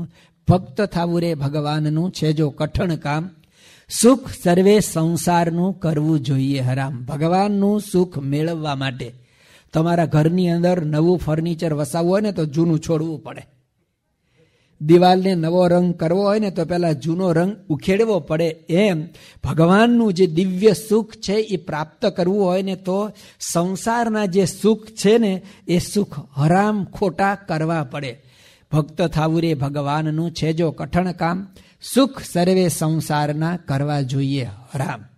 ભક્ત થાવું રે ભગવાનનું છે જો કઠણ કામ, સુખ સર્વે સંસારનું કરવું જોઈએ હરામ. ભગવાનનું સુખ મેળવવા માટે તમારા ઘરની અંદર નવું ફર્નિચર વસાવવું હોય ને તો જૂનું છોડવું પડે. દિવાલને નવો રંગ કરવો હોય ને તો પહેલા જૂનો રંગ ઉખેડવો પડે. એમ ભગવાનનું જે દિવ્ય સુખ છે એ પ્રાપ્ત કરવું હોય ને તો સંસારના જે સુખ છે ને એ સુખ હરામ ખોટા કરવા પડે. ભક્ત થાવું રે ભગવાનનું છે જો કઠણ કામ, સુખ સર્વે સંસારના કરવા જોઈએ હરામ.